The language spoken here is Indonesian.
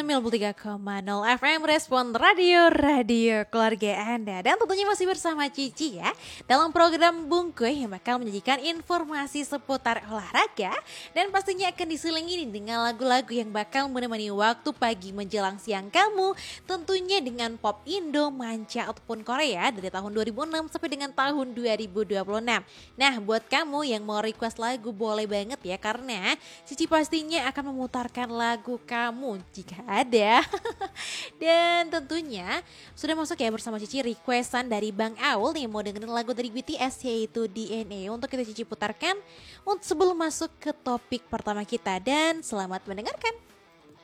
93,0 FM Respon Radio keluarga Anda. Dan tentunya masih bersama Cici ya, dalam program Bungkuy yang bakal menyajikan informasi seputar olahraga. Dan pastinya akan diselingi dengan lagu-lagu yang bakal menemani waktu pagi menjelang siang kamu. Tentunya dengan pop Indo, manca ataupun Korea dari tahun 2006 sampai dengan tahun 2026. Nah, buat kamu yang mau request lagu boleh banget ya, karena Cici pastinya akan memutarkan lagu kamu jika ada. Dan tentunya sudah masuk ya bersama Cici requestan dari Bang Aul yang mau dengerin lagu dari BTS yaitu DNA. Untuk kita Cici putarkan sebelum masuk ke topik pertama kita, dan selamat mendengarkan.